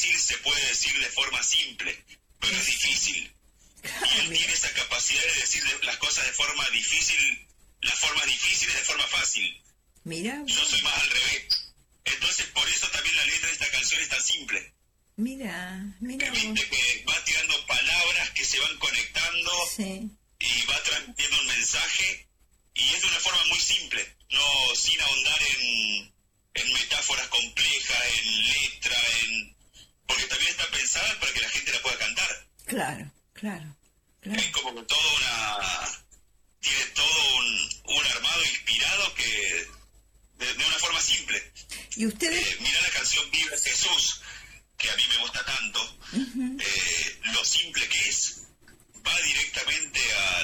difícil se puede decir de forma simple, pero es difícil. Y él tiene esa capacidad de decir las cosas de forma difícil, las formas difíciles de forma fácil. Mira. Yo soy más al revés. Entonces, por eso también la letra de esta canción es tan simple. Mira. Viste que va tirando palabras que se van conectando, sí, y va transmitiendo un mensaje, y es de una forma muy simple, no sin ahondar en metáforas complejas, en letra, porque también está pensada para que la gente la pueda cantar. Claro. Es como que tiene todo un armado inspirado que de una forma simple. ¿Y ustedes? Mira la canción Vive Jesús, que a mí me gusta tanto. Lo simple que es, va directamente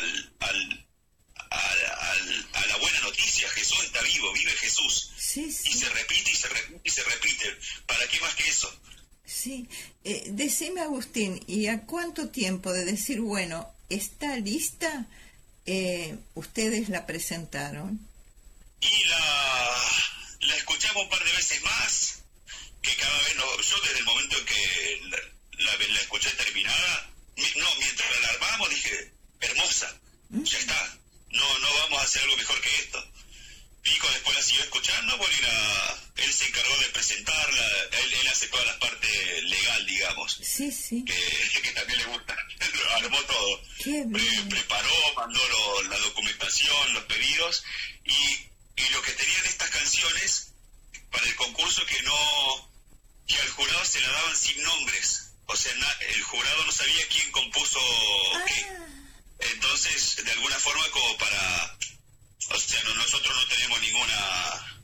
a la buena noticia. Jesús está vivo, vive Jesús. Sí. Y se repite y se repite y se repite. ¿Para qué más que eso? Sí. Decime, Agustín, ¿y a cuánto tiempo de decir, bueno, está lista, ustedes la presentaron? Y la escuchamos un par de veces más, que cada vez yo desde el momento en que la escuché terminada, mientras la armábamos dije, hermosa, ya está, no vamos a hacer algo mejor que esto. Pico después la siguió escuchando, bueno, él se encargó de presentarla, él hace todas las partes legal, digamos. Sí. Que también le gusta, lo armó todo. Preparó, mandó la documentación, los pedidos, y lo que tenían estas canciones para el concurso que al jurado se la daban sin nombres. O sea, el jurado no sabía quién compuso qué. Entonces, de alguna forma como para... O sea, nosotros no tenemos ninguna...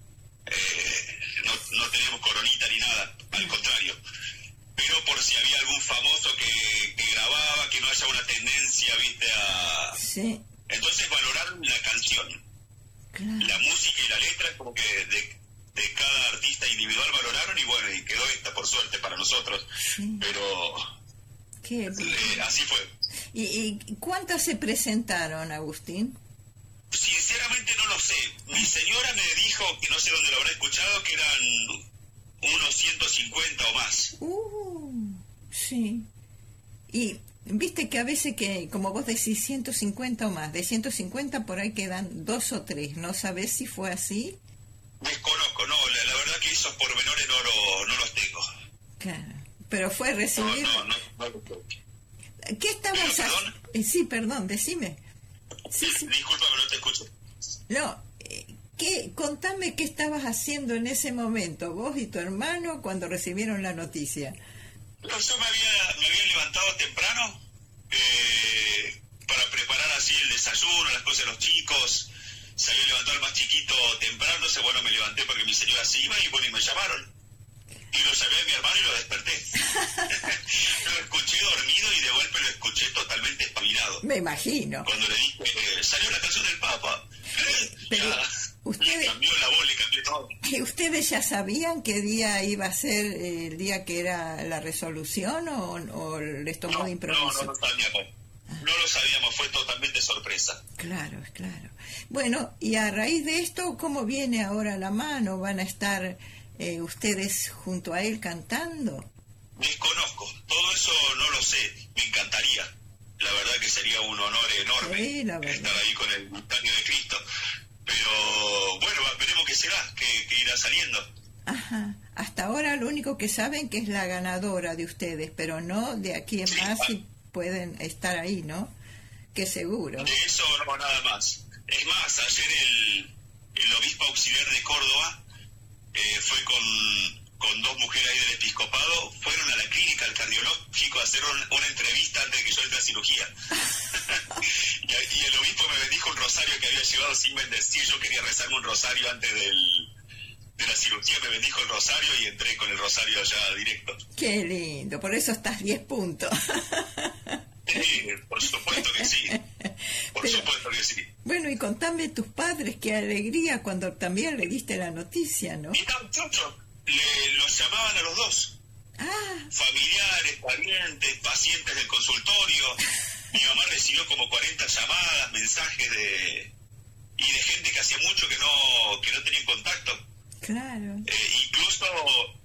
no tenemos coronita ni nada, al contrario. Pero por si había algún famoso que grababa, que no haya una tendencia, viste, Sí. Entonces valoraron la canción. Claro. La música y la letra, como que de cada artista individual valoraron, y bueno, y quedó esta, por suerte, para nosotros. Sí. Pero... así fue. ¿Y cuántas se presentaron, Agustín? Sinceramente no lo sé. Mi señora me dijo, que no sé dónde lo habrá escuchado, que eran unos 150 o más. Sí. Y viste que a veces que, como vos decís, 150 o más, de 150 por ahí quedan 2 o 3, ¿no sabés si fue así? Desconozco, no, la verdad que esos pormenores no los tengo. Claro, pero fue recibir... No. ¿Qué estabas haciendo? Sí, perdón, decime. Sí. Discúlpame, no te escucho. No, contame qué estabas haciendo en ese momento, vos y tu hermano, cuando recibieron la noticia. Yo me había levantado temprano para preparar así el desayuno, las cosas de los chicos. Se había levantado el más chiquito temprano, entonces bueno, me levanté porque mi señora se iba, y bueno, y me llamaron. Y lo llamé a mi hermano y lo desperté. Lo escuché dormido y de golpe lo escuché totalmente espabilado. Me imagino. Cuando le dije, salió la canción del Papa. Pero ustedes... Le cambió la voz, le cambió todo. ¿Ustedes ya sabían qué día iba a ser el día que era la resolución o les tomó de improviso? No sabíamos. No lo sabíamos, fue totalmente sorpresa. Claro. Bueno, y a raíz de esto, ¿cómo viene ahora la mano? ¿Van a estar ustedes junto a él cantando? Desconozco, todo eso no lo sé, me encantaría. La verdad que sería un honor enorme estar ahí con el Montaño de Cristo. Pero bueno, veremos qué será, que irá saliendo. Ajá, hasta ahora lo único que saben que es la ganadora de ustedes, pero no de aquí en más si pueden estar ahí, ¿no? Que seguro. De eso no, nada más. Es más, ayer el obispo auxiliar de Córdoba fue con 2 mujeres ahí del episcopado, fueron a la clínica, al cardiológico, a hacer una entrevista antes de que yo entre a cirugía. y el obispo me bendijo un rosario que había llevado sin bendecir. Yo quería rezarme un rosario antes de la cirugía, me bendijo el rosario y entré con el rosario allá directo. Qué lindo, por eso estás 10 puntos. Sí, por supuesto que sí. Supuesto que sí. Bueno, y contame tus padres, qué alegría cuando también le diste la noticia, ¿no? Y tan chucho, los llamaban a los dos. Familiares, parientes, pacientes del consultorio. Mi mamá recibió como 40 llamadas, mensajes y de gente que hacía mucho que no tenía contacto. Claro. Incluso